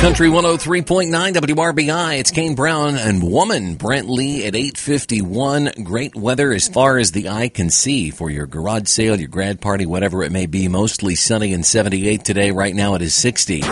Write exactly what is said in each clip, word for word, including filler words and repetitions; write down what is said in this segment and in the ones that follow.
Country one oh three point nine W R B I. It's Kane Brown and Woman Brent Lee at eight fifty-one. Great weather as far as the eye can see for your garage sale, your grad party, whatever it may be. Mostly sunny and seventy-eight today. Right now it is sixty.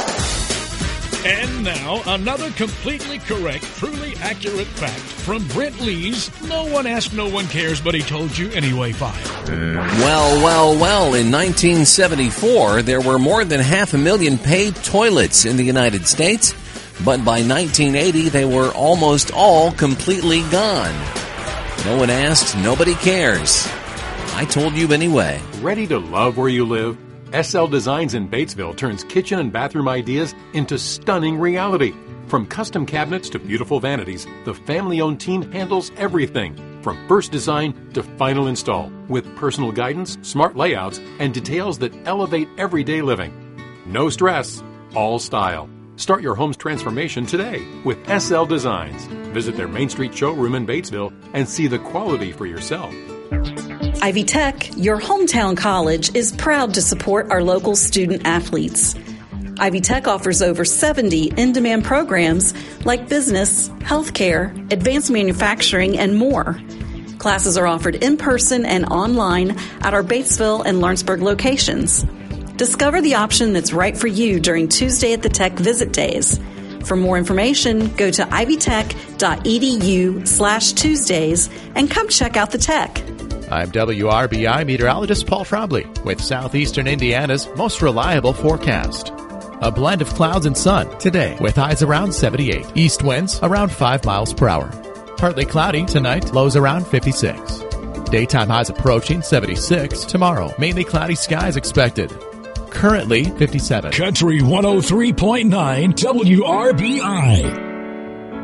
And now, another completely correct, truly accurate fact from Brent Lee's No One Asked, No One Cares, But He Told You Anyway file. Well, well, well, in nineteen seventy-four, there were more than half a million paid toilets in the United States, but by nineteen eighty, they were almost all completely gone. No one asked, nobody cares. I told you anyway. Ready to love where you live? S L Designs in Batesville turns kitchen and bathroom ideas into stunning reality. From custom cabinets to beautiful vanities, the family-owned team handles everything, from first design to final install, with personal guidance, smart layouts, and details that elevate everyday living. No stress, all style. Start your home's transformation today with S L Designs. Visit their Main Street showroom in Batesville and see the quality for yourself. Ivy Tech, your hometown college, is proud to support our local student athletes. Ivy Tech offers over seventy in-demand programs like business, healthcare, advanced manufacturing, and more. Classes are offered in person and online at our Batesville and Lawrenceburg locations. Discover the option that's right for you during Tuesday at the Tech Visit Days. For more information, go to ivytech.edu slash Tuesdays and come check out the Tech. I'm W R B I meteorologist Paul Frobley with Southeastern Indiana's most reliable forecast. A blend of clouds and sun today with highs around seventy-eight. East winds around five miles per hour. Partly cloudy tonight, lows around fifty-six. Daytime highs approaching seventy-six. Tomorrow, mainly cloudy skies expected. Currently fifty-seven. Country one oh three point nine W R B I.